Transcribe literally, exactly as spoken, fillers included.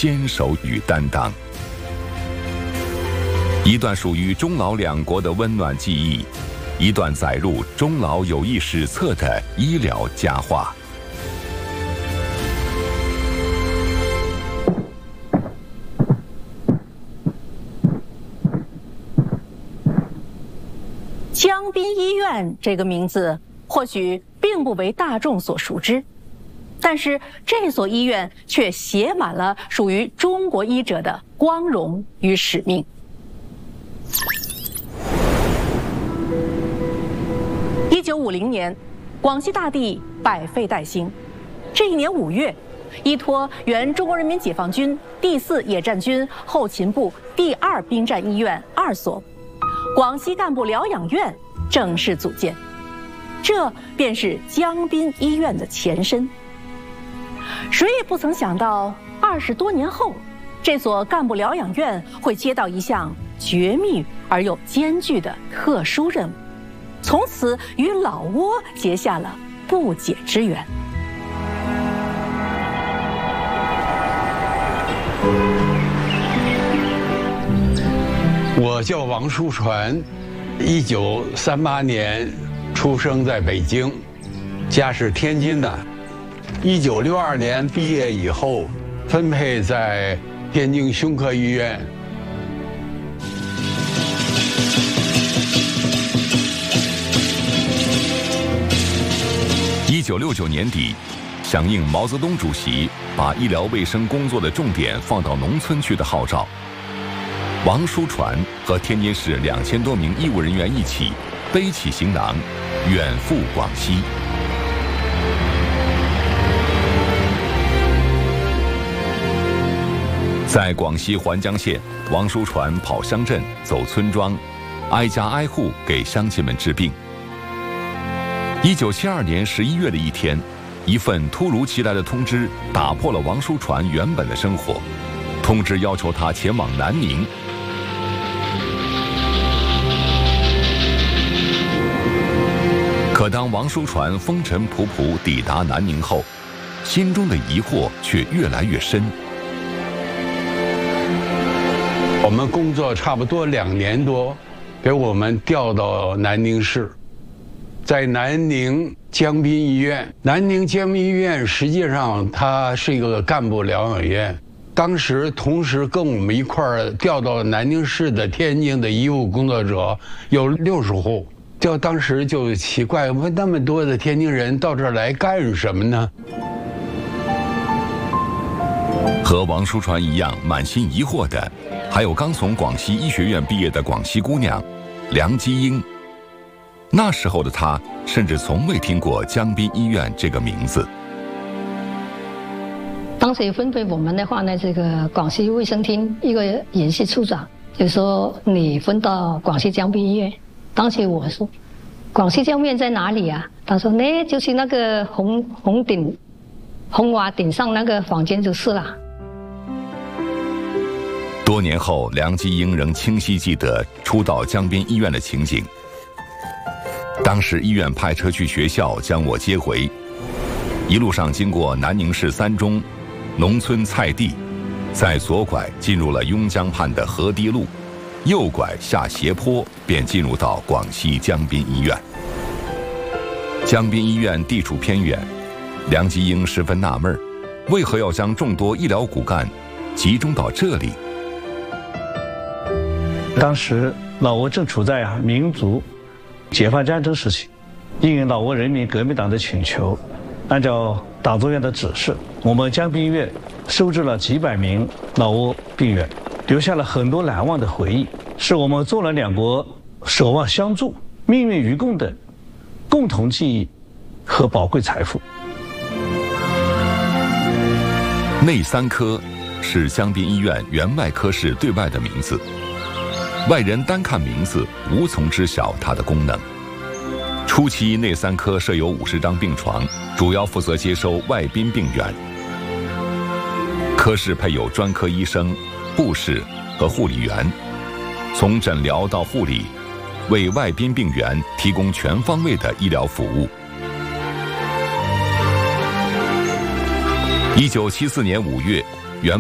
坚守与担当。一段属于中老两国的温暖记忆，一段载入中老友谊史册的医疗佳话。 江滨医院这个名字或许并不为大众所熟知，但是这所医院却写满了属于中国医者的光荣与使命。一九五零年，广西大地百废待兴。这一年五月，依托原中国人民解放军第四野战军后勤部第二兵站医院二所，广西干部疗养院正式组建，这便是江滨医院的前身。谁也不曾想到，二十多年后，这所干部疗养院会接到一项绝密而又艰巨的特殊任务，从此与老挝结下了不解之缘。 我叫王书传，一九三八年出生在北京，家是天津的。一九六二年毕业以后，分配在天津胸科医院。 一九六九年底，响应毛泽东主席把医疗卫生工作的重点放到农村去的号召，王书传和天津市两千多名医务人员一起背起行囊，远赴广西。在广西环江县，王书传跑乡镇、走村庄，挨家挨户给乡亲们治病。一九七二年十一月的一天，一份突如其来的通知打破了王书传原本的生活。通知要求他前往南宁。可当王书传风尘仆仆抵达南宁后，心中的疑惑却越来越深。 我们工作差不多两年多，给我们调到南宁市，在南宁江滨医院。南宁江滨医院实际上它是一个干部疗养院。当时同时跟我们一块儿调到南宁市的天津的医务工作者有六十户。就当时就奇怪，问那么多的天津人到这儿来干什么呢？ 和王书传一样满心疑惑的，还有刚从广西医学院毕业的广西姑娘梁基英。那时候的她甚至从未听过江滨医院这个名字。 当时分配我们的话呢，这个广西卫生厅一个研系处长就说你分到广西江滨医院。当时我说广西江滨医院在哪里啊？他说呢，就是那个红红顶红瓦顶上那个房间就是了。 多年后，梁基英仍清晰记得初到江滨医院的情景。当时医院派车去学校将我接回，一路上经过南宁市三中、农村菜地，在左拐进入了邕江畔的河堤路，右拐下斜坡便进入到广西江滨医院。江滨医院地处偏远，梁基英十分纳闷，为何要将众多医疗骨干集中到这里？ 当时老挝正处在啊民族解放战争时期，应老挝人民革命党的请求，按照党中央的指示，我们江滨医院收治了几百名老挝病员，留下了很多难忘的回忆，是我们中老两国守望相助、命运与共的共同记忆和宝贵财富。 内三科是江滨医院原外科室对外的名字，外人单看名字无从知晓它的功能。初期内三科设有五十张病床，主要负责接收外宾病员。科室配有专科医生、护士和护理员，从诊疗到护理，为外宾病员提供全方位的医疗服务。一九七四年五月，